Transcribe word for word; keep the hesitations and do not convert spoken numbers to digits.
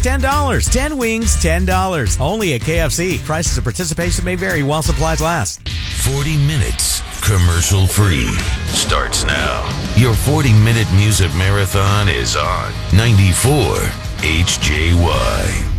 ten dollars. ten wings, ten dollars. Only at K F C. Prices of participation may vary while supplies last. forty minutes commercial free starts now. Your forty minute music marathon is on ninety-four H J Y.